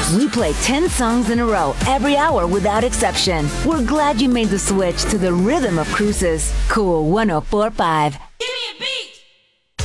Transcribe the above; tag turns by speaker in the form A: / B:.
A: We play 10 songs in a row every hour without exception. We're glad you made the switch to the rhythm of cruises. Cool 104.5.